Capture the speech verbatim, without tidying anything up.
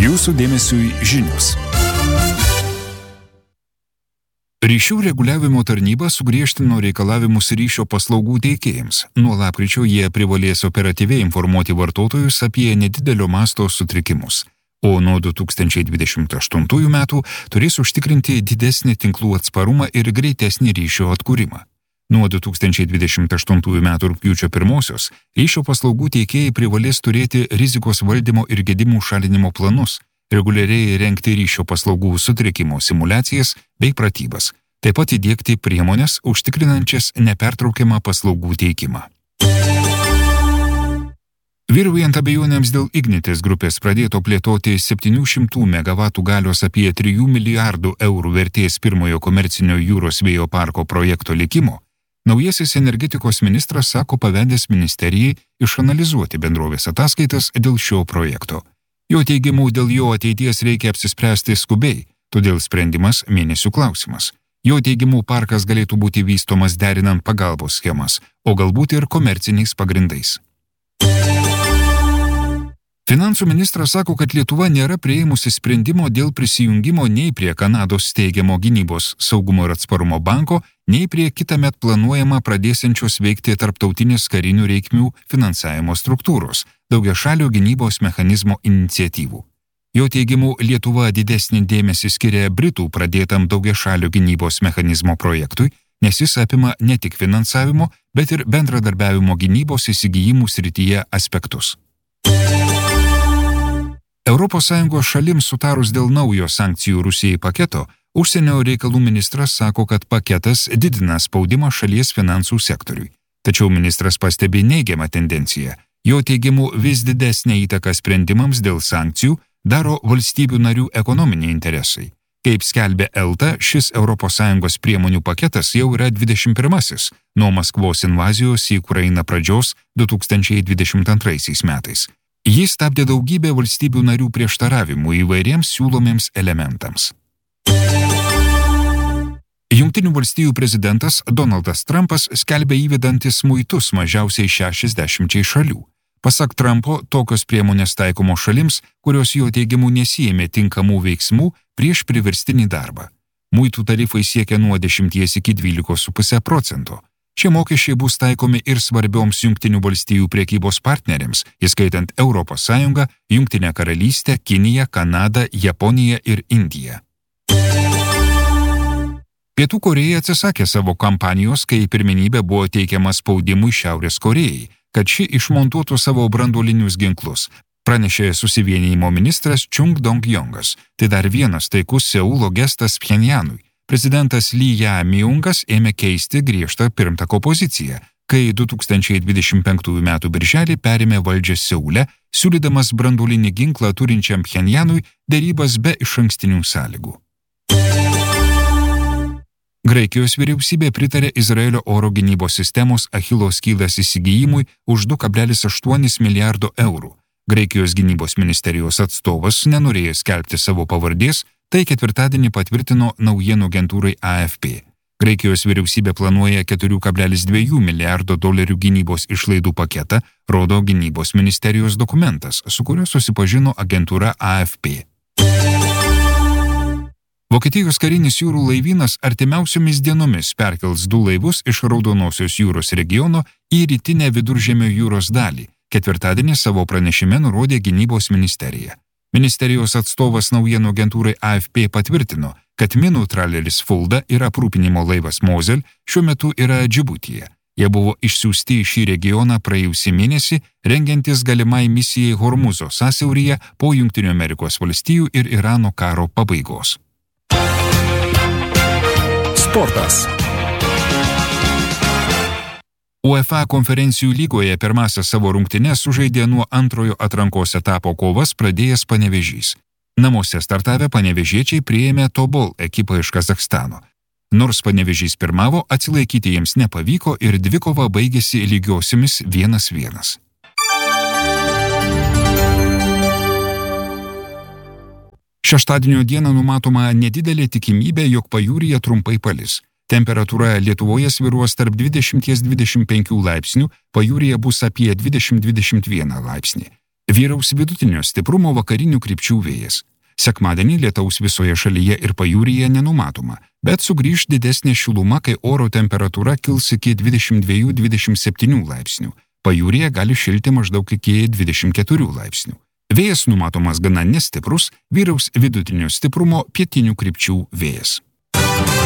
Jūsų dėmesiui žinios. Ryšių reguliavimo tarnyba sugriežtino reikalavimus ryšio paslaugų teikėjams. Nuo lapkričio jie privalės operatyviai informuoti vartotojus apie nedidelio masto sutrikimus, o nuo du tūkstančiai dvidešimt aštuntųjų metų turės užtikrinti didesnį tinklų atsparumą ir greitesnį ryšio atkūrimą. Nuo du tūkstančiai dvidešimt aštuntųjų metų rugpjūčio pirmosios ryšio paslaugų teikėjai privalės turėti rizikos valdymo ir gedimų šalinimo planus, reguliariai rengti ryšio paslaugų sutrikimo simulacijas bei pratybas, taip pat įdiegti priemonės užtikrinančias nepertraukiamą paslaugų teikimą. Vyraujant abejonėms dėl Ignitis grupės pradėto plėtoti septynių šimtų megavatų galios apie trijų milijardų eurų vertės pirmojo komercinio jūros vėjo parko projekto likimo, naujasis energetikos ministras sako pavedęs ministerijai išanalizuoti bendrovės ataskaitas dėl šio projekto. Jo teigimu, dėl jo ateities reikia apsispręsti skubiai, todėl sprendimas mėnesių klausimas. Jo teigimu, parkas galėtų būti vystomas derinant pagalbos schemas, o galbūt ir komerciniais pagrindais. Finansų ministras sako, kad Lietuva nėra priėmusi sprendimo dėl prisijungimo nei prie Kanados steigiamo gynybos, saugumo ir atsparumo banko, nei prie kitąmet planuojama pradėsiančios veikti tarptautinės karinių reikmių finansavimo struktūros, daugiašalio gynybos mechanizmo iniciatyvų. Jo teigimu, Lietuva didesnį dėmesį skiria Britų pradėtam daugiašalio gynybos mechanizmo projektui, nes jis apima ne tik finansavimo, bet ir bendradarbiavimo gynybos įsigijimų srityje aspektus. Europos Sąjungos šalims sutarus dėl naujo sankcijų Rusijai paketo, užsienio reikalų ministras sako, kad paketas didina spaudimą šalies finansų sektoriui. Tačiau ministras pastebi neigiamą tendenciją. Jo teigimu, vis didesnė įtaka sprendimams dėl sankcijų daro valstybių narių ekonominiai interesai. Kaip skelbia Elta, šis Europos Sąjungos priemonių paketas jau yra dvidešimt pirmasis nuo Maskvos invazijos į Ukrainą pradžios du tūkstančiai dvidešimt antraisiais metais. Jis stabdė daugybę valstybių narių prieštaravimų įvairiems siūlomiems elementams. Jungtinių valstijų prezidentas Donaldas Trumpas skelbia įvedantis muitus mažiausiai šešiasdešimčiai šalių. Pasak Trumpo, tokios priemonės taikomo šalims, kurios jo teigimu nesiėmė tinkamų veiksmų prieš priverstinį darbą. Muitų tarifai siekia nuo dešimties iki dvylikos su puse procento. Šie mokesčiai bus taikomi ir svarbioms Jungtinių valstijų prekybos partneriams, įskaitant Europos Sąjungą, Jungtinę karalystę, Kiniją, Kanadą, Japoniją ir Indiją. Pietų Korėja atsisakė savo kampanijos, kai pirmenybė buvo teikiama spaudimui Šiaurės Korėjai, kad ši išmontuotų savo branduolinius ginklus, pranešė susivienijimo ministras Chung Dong-jongas. Tai dar vienas taikus Seulo gestas Pchenjanui. Prezidentas Lee Jae-myungas ėmė keisti griežtą pirmtako poziciją, kai du tūkstančiai dvidešimt penktųjų metų birželį perėmė valdžią Seule, siūlydamas branduolinį ginklą turinčiam Pchenjanui derybas be išankstinių sąlygų. Graikijos vyriausybė pritarė Izraelio oro gynybos sistemos Achilo skydas įsigijimui už du kablelis aštuoni milijardo eurų. Graikijos gynybos ministerijos atstovas nenorėjo skelbti savo pavardės, tai ketvirtadienį patvirtino naujienų agentūrai A F P. Graikijos vyriausybė planuoja keturi kablelis du milijardo dolerių gynybos išlaidų paketą, rodo gynybos ministerijos dokumentas, su kuriuo susipažino agentūra A F P. Vokietijos karinis jūrų laivynas artimiausiomis dienomis perkels du laivus iš Raudonosios jūros regiono į rytinę Viduržemio jūros dalį. Ketvirtadienį savo pranešime nurodė gynybos ministerija. Ministerijos atstovas naujienų agentūrai A F P patvirtino, kad minų traleris Fulda ir aprūpinimo laivas Mozel šiuo metu yra Džibutyje. Jie buvo išsiųsti į šį regioną praėjusį mėnesį, rengiantis galimai misijai Hormuzo sąsiauryje po Jungtinių Amerikos valstijų ir Irano karo pabaigos. Sportas. UEFA konferencijų lygoje pirmąsias savo rungtynes sužaidė nuo antrojo atrankos etapo kovas pradėjęs Panevėžys. Namuose startavę panevėžiečiai priėmė Tobol ekipą iš Kazachstano. Nors Panevėžys pirmavo, atsilaikyti jiems nepavyko ir dvikova baigėsi lygiosiamis vienas vienas. Šeštadienio dieną numatoma nedidelė tikimybė, jog pajūryje trumpai palis. Temperatūra Lietuvoje svyruos tarp dvidešimt iki dvidešimt penkių laipsnių, pajūryje bus apie dvidešimt iki dvidešimt vieną laipsnį. Vyraus vidutinio stiprumo vakarinių krypčių vėjas. Sekmadienį lietaus visoje šalyje ir pajūryje nenumatoma, bet sugrįž didesnė šiluma, kai oro temperatūra kils iki dvidešimt dviejų dvidešimt septynių laipsnių. Pajūryje gali šilti maždaug iki dvidešimt keturių laipsnių. Vėjas numatomas gana nestiprus, vyraus vidutinio stiprumo pietinių krypčių vėjas.